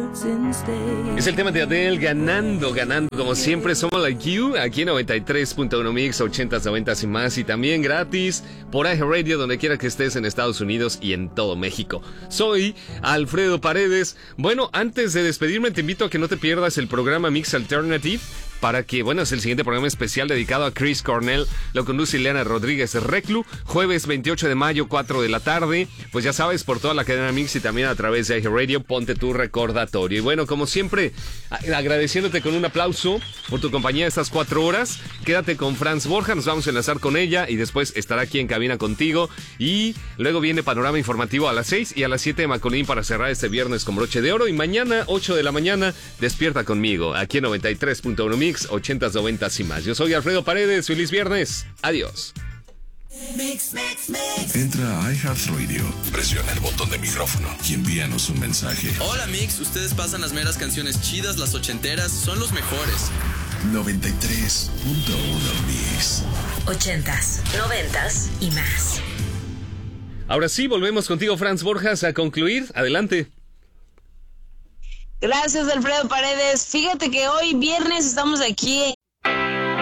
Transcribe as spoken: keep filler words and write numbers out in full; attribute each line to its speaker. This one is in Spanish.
Speaker 1: Es el tema de Adele, ganando, ganando, como siempre, Someone Like You, aquí en noventa y tres punto uno Mix, ochentas, noventas y más, y también gratis por iHeartRadio, donde quiera que estés en Estados Unidos y en todo México. Soy Alfredo Paredes. Bueno, antes de despedirme, te invito a que no te pierdas el programa Mix Alternative, para que, bueno, es el siguiente programa especial dedicado a Chris Cornell. Lo conduce Ileana Rodríguez Reclu, jueves veintiocho de mayo, cuatro de la tarde. Pues ya sabes, por toda la cadena Mix y también a través de iHeartRadio, ponte tu recordatorio. Y bueno, como siempre, agradeciéndote con un aplauso por tu compañía estas cuatro horas. Quédate con Franz Borja, nos vamos a enlazar con ella y después estará aquí en cabina contigo. Y luego viene Panorama Informativo a las seis y a las siete de Macolín para cerrar este viernes con broche de oro. Y mañana, ocho de la mañana, despierta conmigo, aquí en noventa y tres punto uno Mix, ochentas, noventas y más. Yo soy Alfredo Paredes, feliz viernes, adiós.
Speaker 2: Mix, mix, mix. Entra a iHeartRadio, presiona el botón de micrófono y envíanos un mensaje.
Speaker 3: Hola Mix, ustedes pasan las meras canciones chidas, las ochenteras, son los mejores.
Speaker 2: noventa y tres punto uno Mix.
Speaker 4: Ochentas, noventas y más.
Speaker 1: Ahora sí, volvemos contigo, Franz Borjas, a concluir. Adelante.
Speaker 5: Gracias, Alfredo Paredes. Fíjate que hoy viernes estamos aquí